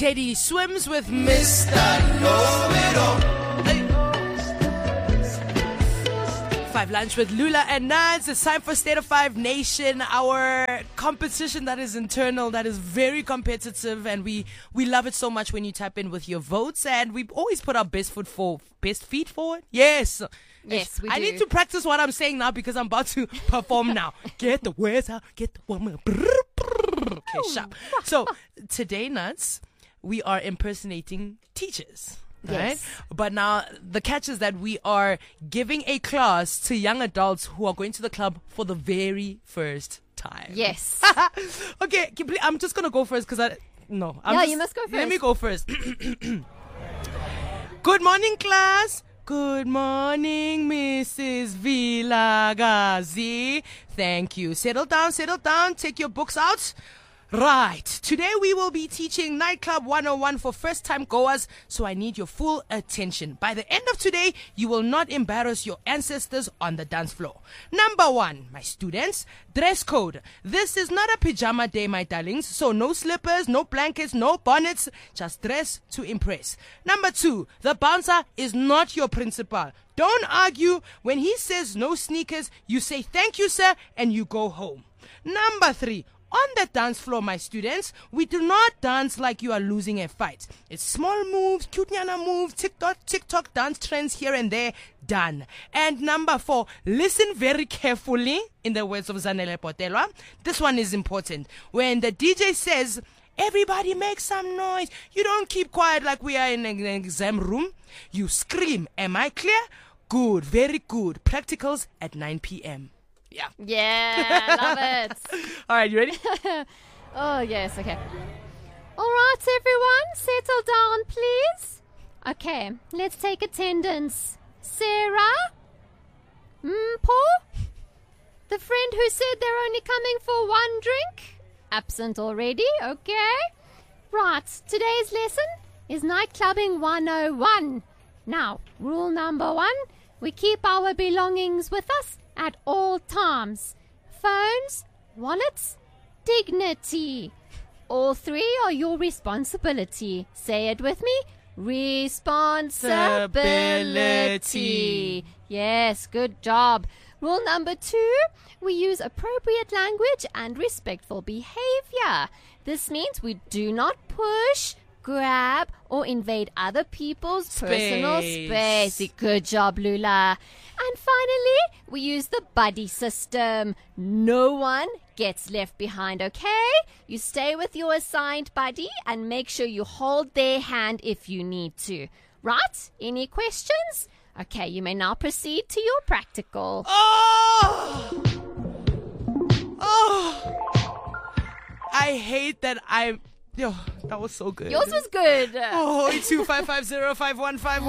Teddy swims with Mr. Know-It-All. 5 Lunch with Lula and Nads. It's time for State of 5 Nation, our competition that is internal, that is very competitive, and we love it so much when you type in with your votes, and we always put our best feet forward. Yes, we do. I need to practice what I'm saying now because I'm about to perform now. Get the words out, get the woman. Okay, sharp. So today, Nuts, we are impersonating teachers. Right? Yes. But now the catch is that we are giving a class to young adults who are going to the club for the very first time. Yes. Okay, I'm just going to go first because you must go first. Let me go first. Good morning, class. Good morning, Mrs. Vilagazi. Thank you. Settle down. Take your books out. Right. Today we will be teaching Nightclub 101 for first-time goers, so I need your full attention. By the end of today, you will not embarrass your ancestors on the dance floor. Number 1, my students, dress code. This is not a pajama day, my darlings, so no slippers, no blankets, no bonnets, just dress to impress. Number 2, the bouncer is not your principal. Don't argue. When he says no sneakers, you say thank you, sir, and you go home. Number 3, on the dance floor, my students, we do not dance like you are losing a fight. It's small moves, cute nyana moves, TikTok dance trends here and there, done. And number 4, listen very carefully, in the words of Zanele Potelwa. This one is important. When the DJ says, everybody make some noise, you don't keep quiet like we are in an exam room. You scream. Am I clear? Good, very good. Practicals at 9 p.m. Yeah, love it. All right, you ready? Oh, yes, okay. All right, everyone, settle down, please. Okay, let's take attendance. Sarah? Paul? The friend who said they're only coming for one drink? Absent already, okay. Right, today's lesson is Night Clubbing 101. Now, rule number 1, we keep our belongings with us at all times. Phones, wallets, dignity. All 3 are your responsibility. Say it with me. Responsibility. Yes, good job. Rule number 2, we use appropriate language and respectful behavior. This means we do not push, grab, or invade other people's personal space. Good job, Lula. And finally, we use the buddy system. No one gets left behind, okay? You stay with your assigned buddy and make sure you hold their hand if you need to. Right? Any questions? Okay, you may now proceed to your practical. Oh! I hate that Yo, that was so good. Yours was good. Oh, 8255051515.